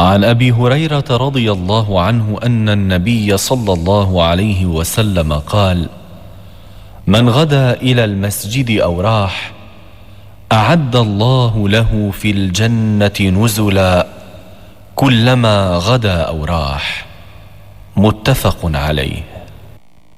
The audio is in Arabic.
عن أبي هريرة رضي الله عنه أن النبي صلى الله عليه وسلم قال: من غدا إلى المسجد أو راح أعد الله له في الجنة نزلا كلما غدا أو راح. متفق عليه.